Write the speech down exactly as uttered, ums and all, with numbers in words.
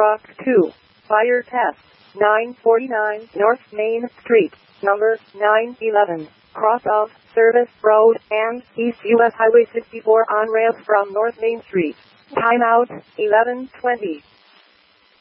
Rock two. Fire test. nine forty-nine North Main Street, number nine eleven, cross of Service Road and East U S Highway sixty-four on ramp from North Main Street. Timeout, eleven twenty.